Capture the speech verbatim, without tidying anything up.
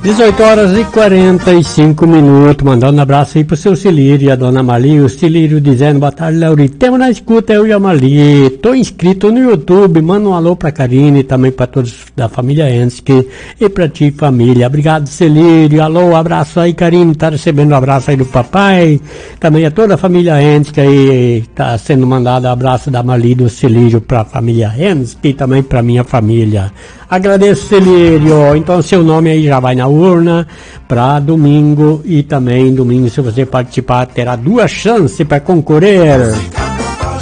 dezoito horas e quarenta e cinco minutos, mandando um abraço aí pro seu Cilírio e a dona Mali, o Cilírio dizendo, boa tarde, Laurito, temos na escuta, eu e a Mali, tô inscrito no YouTube, manda um alô pra Karine e também pra todos da família Ensky e pra ti, família, obrigado, Cilírio, alô, abraço aí, Karine, tá recebendo um abraço aí do papai, também a toda a família Ensky aí, tá sendo mandado um abraço da Mali e do Cilírio pra família Ensky e também pra minha família. Agradeço, Celírio. Então, seu nome aí já vai na urna para domingo. E também, domingo, se você participar, terá duas chances para concorrer.